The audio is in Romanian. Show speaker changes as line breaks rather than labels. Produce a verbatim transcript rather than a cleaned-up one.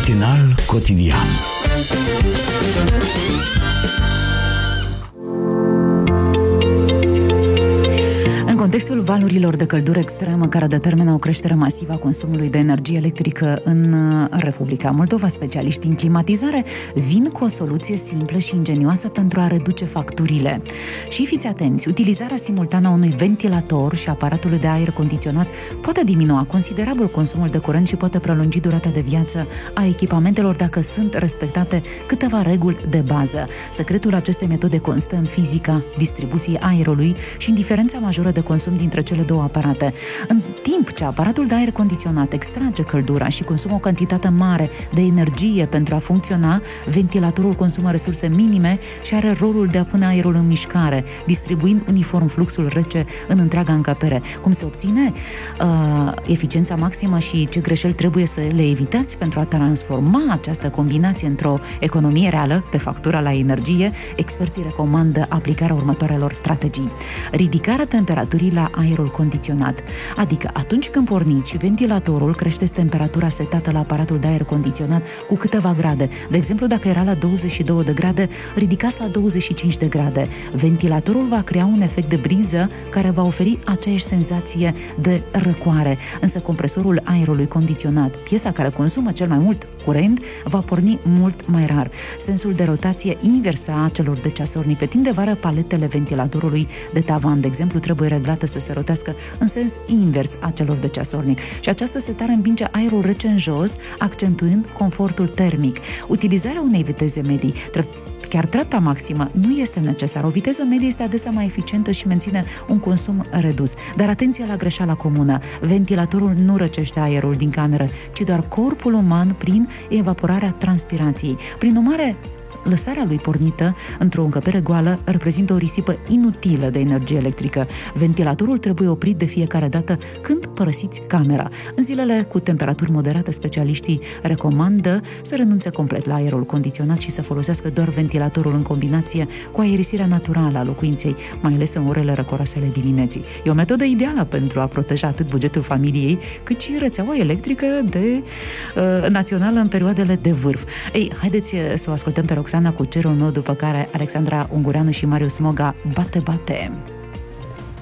Matinal cotidian.
În contextul valurilor de căldură extremă care determină o creștere masivă a consumului de energie electrică în Republica Moldova, specialiștii în climatizare vin cu o soluție simplă și ingenioasă pentru a reduce facturile. Și fiți atenți, utilizarea simultană a unui ventilator și aparatului de aer condiționat poate diminua considerabil consumul de curent și poate prelungi durata de viață a echipamentelor dacă sunt respectate câteva reguli de bază. Secretul acestei metode constă în fizica distribuției aerului și în diferența majoră de consum dintre cele două aparate. În timp ce aparatul de aer condiționat extrage căldura și consumă o cantitate mare de energie pentru a funcționa, ventilatorul consumă resurse minime și are rolul de a pune aerul în mișcare, distribuind uniform fluxul rece în întreaga încăpere. Cum se obține uh, eficiența maximă și ce greșeli trebuie să le evitați pentru a transforma această combinație într-o economie reală pe factura la energie? Experții recomandă aplicarea următoarelor strategii. Ridicarea temperaturii la aerul condiționat, adică atunci când porniți și ventilatorul, creșteți temperatura setată la aparatul de aer condiționat cu câteva grade. De exemplu, dacă era la douăzeci și două de grade, ridicați la douăzeci și cinci de grade. Ventilatorul va crea un efect de briză care va oferi aceeași senzație de răcoare. Însă compresorul aerului condiționat, piesa care consumă cel mai mult curent, va porni mult mai rar. Sensul de rotație inversă a celor de ceasornic. Pe timp de vară, paletele ventilatorului de tavan, de exemplu, trebuie reglată să se rotească în sens invers a celor de ceasornic. Și această setare împinge aerul rece în jos, accentuând confortul termic. Utilizarea unei viteze medii, chiar treapta maximă, nu este necesară. O viteză medie este adesea mai eficientă și menține un consum redus. Dar atenție la greșeala comună. Ventilatorul nu răcește aerul din cameră, ci doar corpul uman prin evaporarea transpirației. Prin urmare, lăsarea lui pornită într-o încăpere goală reprezintă o risipă inutilă de energie electrică. Ventilatorul trebuie oprit de fiecare dată când părăsiți camera. În zilele cu temperaturi moderate, specialiștii recomandă să renunțe complet la aerul condiționat și să folosească doar ventilatorul în combinație cu aerisirea naturală a locuinței, mai ales în orele răcoroase ale dimineții. E o metodă ideală pentru a proteja atât bugetul familiei, cât și rețeaua electrică de uh, națională în perioadele de vârf. Ei, haideți să o ascultăm pe Roxana cu Cerul meu, după care Alexandra Ungureanu și Marius Moga, Bate, bate!